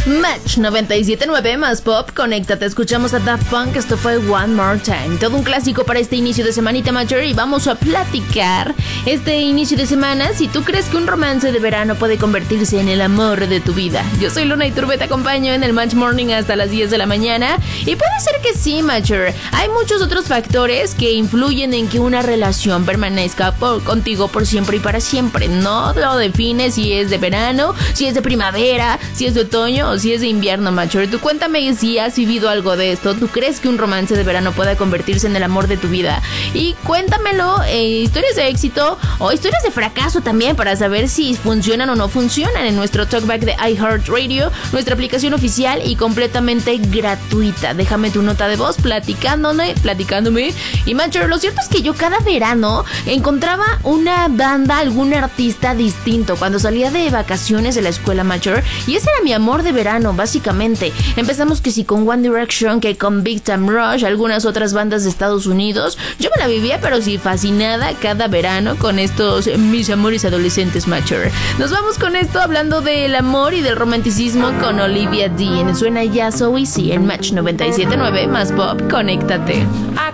Match 97.9 más pop, conéctate, escuchamos a Daft Punk, esto fue One More Time, todo un clásico para este inicio de semanita, Matcher, y vamos a platicar este inicio de semana si tú crees que un romance de verano puede convertirse en el amor de tu vida. Yo soy Luna Iturbe, te acompaño en el Match Morning hasta las 10 de la mañana, y puede ser que sí, Matcher, hay muchos otros factores que influyen en que una relación permanezca contigo por siempre y para siempre. No lo defines si es de verano, si es de primavera, si es de otoño o si es de invierno, Matcher. Tú cuéntame si has vivido algo de esto. ¿Tú crees que un romance de verano pueda convertirse en el amor de tu vida? Y cuéntamelo, historias de éxito o historias de fracaso también, para saber si funcionan o no funcionan en nuestro talkback de iHeartRadio, nuestra aplicación oficial y completamente gratuita. Déjame tu nota de voz platicándome. Y Matcher, lo cierto es que yo cada verano encontraba una banda, algún artista distinto cuando salía de vacaciones de la escuela, Matcher, y ese era mi amor de verano, básicamente. Empezamos que sí con One Direction, que con Big Time Rush, algunas otras bandas de Estados Unidos. Yo me la vivía, pero sí fascinada cada verano con estos mis amores adolescentes, Matcher. Nos vamos con esto, hablando del amor y del romanticismo, con Olivia Dean. Suena ya So Easy en Match 97.9 más pop, conéctate. I